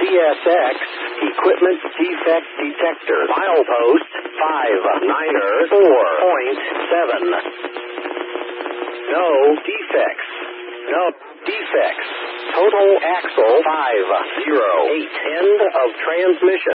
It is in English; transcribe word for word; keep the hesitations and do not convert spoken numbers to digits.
S X, equipment defect detector. Milepost five niner four point seven. No defects. No defects. Total axle five zero eight. End of transmission.